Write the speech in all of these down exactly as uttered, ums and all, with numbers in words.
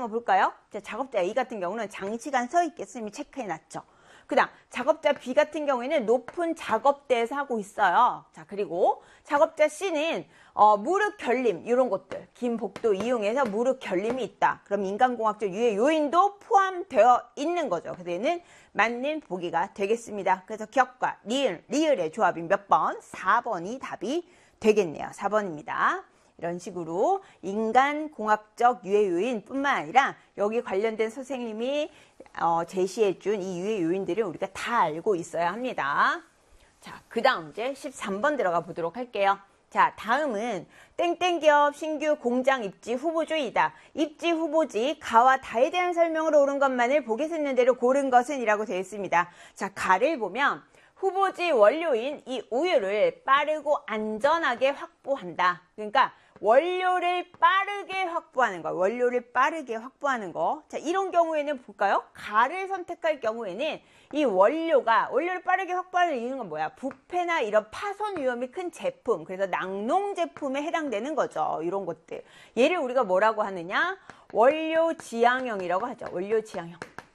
한번 볼까요? 자, 작업자 A 같은 경우는 장시간 서 있게 쌤이 체크해 놨죠. 그 다음 작업자 B 같은 경우에는 높은 작업대에서 하고 있어요. 자, 그리고 작업자 C는 어, 무릎 결림 이런 것들 긴 복도 이용해서 무릎 결림이 있다. 그럼 인간공학적 유해 요인도 포함되어 있는 거죠. 그래서 얘는 맞는 보기가 되겠습니다. 그래서 기억과 리을, 리을의 조합이 몇 번? 사 번이 답이 되겠네요. 사 번입니다. 이런 식으로 인간공학적 유해 요인 뿐만 아니라 여기 관련된 선생님이 어, 제시해준 이 유해 요인들을 우리가 다 알고 있어야 합니다. 자, 그 다음 이제 십삼 번 들어가 보도록 할게요. 자, 다음은 땡땡 기업 신규 공장 입지 후보주의다. 입지 후보지 가와 다에 대한 설명으로 옳은 것만을 보기 쓰는 대로 고른 것은 이라고 되어 있습니다. 자, 가를 보면 후보지 원료인 이 우유를 빠르고 안전하게 확보한다. 그러니까 원료를 빠르게 확보하는 거, 원료를 빠르게 확보하는 거. 자, 이런 경우에는 볼까요? 가를 선택할 경우에는 이 원료가, 원료를 빠르게 확보하는 이유는 뭐야? 부패나 이런 파손 위험이 큰 제품, 그래서 낙농 제품에 해당되는 거죠. 이런 것들. 얘를 우리가 뭐라고 하느냐? 원료 지향형이라고 하죠. 원료 지향형.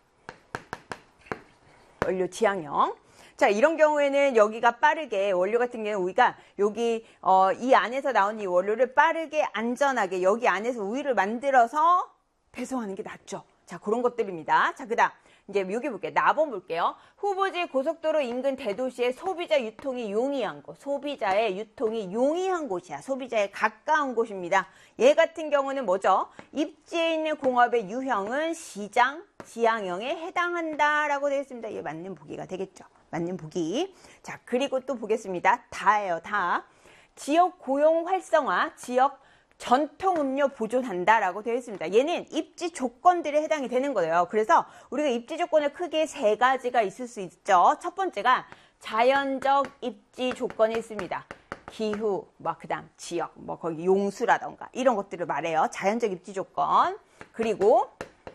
원료 지향형. 자, 이런 경우에는 여기가 빠르게 원료 같은 경우는 우리가 여기 어, 이 안에서 나온 이 원료를 빠르게 안전하게 여기 안에서 우유를 만들어서 배송하는 게 낫죠. 자, 그런 것들입니다. 자, 그다음 이제 여기 볼게요. 나번 볼게요. 후보지 고속도로 인근 대도시의 소비자 유통이 용이한 곳, 소비자의 유통이 용이한 곳이야. 소비자에 가까운 곳입니다. 얘 같은 경우는 뭐죠? 입지에 있는 공업의 유형은 시장 지향형에 해당한다라고 되어 있습니다. 이게 맞는 보기가 되겠죠. 맞는 보기. 자, 그리고 또 보겠습니다. 다예요, 다. 지역 고용 활성화, 지역 전통 음료 보존한다라고 되어 있습니다. 얘는 입지 조건들에 해당이 되는 거예요. 그래서 우리가 입지 조건을 크게 세 가지가 있을 수 있죠. 첫 번째가 자연적 입지 조건이 있습니다. 기후, 뭐 그다음 지역, 뭐 거기 용수라던가 이런 것들을 말해요. 자연적 입지 조건. 그리고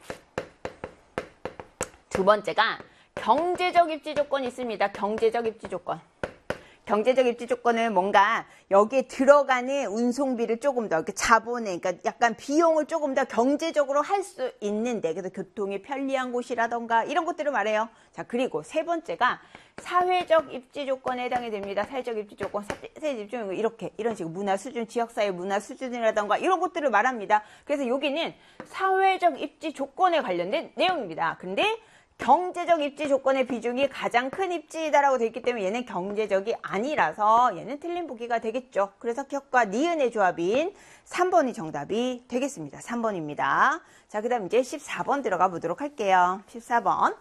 두 번째가 경제적 입지 조건이 있습니다. 경제적 입지 조건. 경제적 입지 조건은 뭔가 여기에 들어가는 운송비를 조금 더 이렇게 자본에, 그러니까 약간 비용을 조금 더 경제적으로 할 수 있는데, 그래서 교통이 편리한 곳이라던가 이런 것들을 말해요. 자, 그리고 세 번째가 사회적 입지 조건에 해당이 됩니다. 사회적 입지 조건, 사회적 입지 조건 이렇게 이런 식으로 문화 수준, 지역사회 문화 수준이라던가 이런 것들을 말합니다. 그래서 여기는 사회적 입지 조건에 관련된 내용입니다. 근데 경제적 입지 조건의 비중이 가장 큰 입지다라고 되어 있기 때문에 얘는 경제적이 아니라서 얘는 틀린 보기가 되겠죠. 그래서 기억과 니은의 조합인 삼 번이 정답이 되겠습니다. 삼 번입니다. 자, 그 다음 이제 십사 번 들어가 보도록 할게요. 십사 번.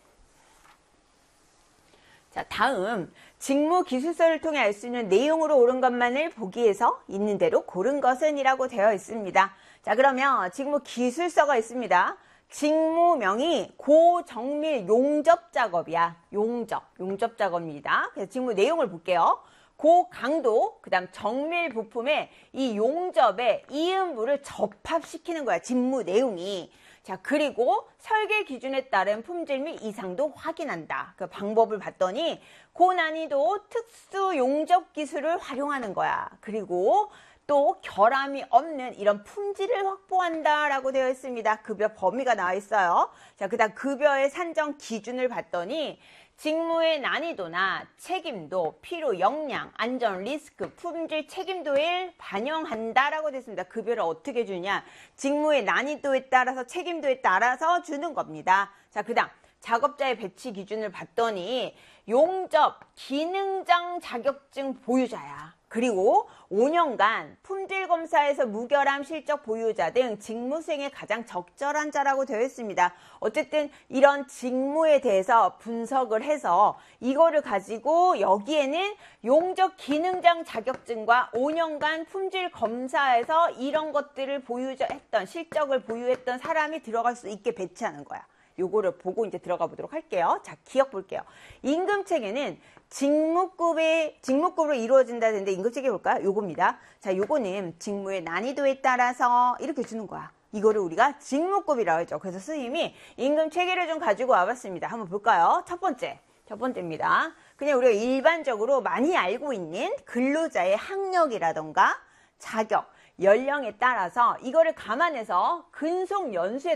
자, 다음 직무 기술서를 통해 알 수 있는 내용으로 옳은 것만을 보기에서 있는 대로 고른 것은 이라고 되어 있습니다. 자, 그러면 직무 기술서가 있습니다. 직무명이 고정밀 용접 작업이야. 용접, 용접 작업입니다. 그래서 직무 내용을 볼게요. 고강도, 그 다음 정밀 부품에 이 용접에 이음부를 접합시키는 거야. 직무 내용이. 자, 그리고 설계 기준에 따른 품질 및 이상도 확인한다. 그 방법을 봤더니 고난이도 특수 용접 기술을 활용하는 거야. 그리고 또 결함이 없는 이런 품질을 확보한다라고 되어 있습니다. 급여 범위가 나와 있어요. 자, 그다음 급여의 산정 기준을 봤더니 직무의 난이도나 책임도, 필요, 역량, 안전, 리스크, 품질 책임도를 반영한다라고 되어 있습니다. 급여를 어떻게 주냐? 직무의 난이도에 따라서 책임도에 따라서 주는 겁니다. 자, 그다음 작업자의 배치 기준을 봤더니 용접, 기능장 자격증 보유자야. 그리고 오 년간 품질검사에서 무결함 실적 보유자 등 직무 수행에 가장 적절한 자라고 되어 있습니다. 어쨌든 이런 직무에 대해서 분석을 해서 이거를 가지고 여기에는 용접 기능장 자격증과 오 년간 품질검사에서 이런 것들을 보유했던, 실적을 보유했던 사람이 들어갈 수 있게 배치하는 거야. 요거를 보고 이제 들어가 보도록 할게요. 자, 기억 볼게요. 임금체계는 직무급의, 직무급으로 이루어진다는데 임금체계 볼까요? 요겁니다. 자, 요거는 직무의 난이도에 따라서 이렇게 주는 거야. 이거를 우리가 직무급이라고 하죠. 그래서 선생님이 임금체계를 좀 가지고 와봤습니다. 한번 볼까요? 첫 번째. 첫 번째입니다. 그냥 우리가 일반적으로 많이 알고 있는 근로자의 학력이라던가 자격, 연령에 따라서 이거를 감안해서 근속 연수에